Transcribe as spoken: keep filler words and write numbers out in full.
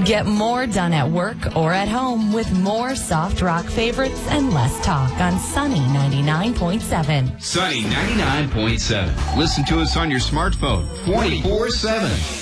Get more done at work or at home with more soft rock favorites and less talk on Sunny ninety-nine point seven. Sunny ninety-nine point seven. Listen to us on your smartphone twenty-four seven.